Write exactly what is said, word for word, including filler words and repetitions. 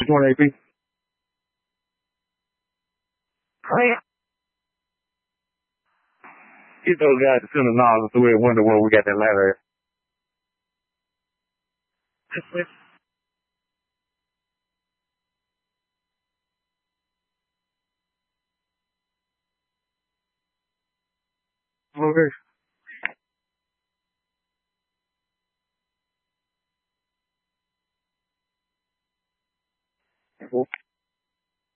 one A P. Get those guys to send a nozzle through and wonder where we got that ladder at. Okay.